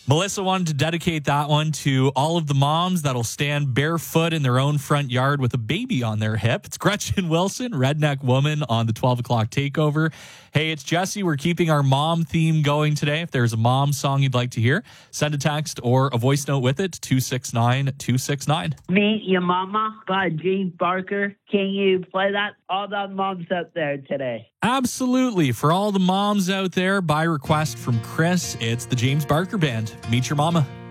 Melissa wanted to dedicate that one to all of the moms that'll stand barefoot in their own front yard with a baby on their hip. It's Gretchen Wilson, Redneck Woman, on the 12 o'clock takeover. Hey, it's Jesse. We're keeping our mom theme going today. If there's a mom song you'd like to hear, send a text or a voice note with it to 269-269. Meet Your Mama by James Barker. Can you play that? All the moms out there today. Absolutely. For all the moms out there, by request from Chris, it's the James Barker Band. Meet Your Mama.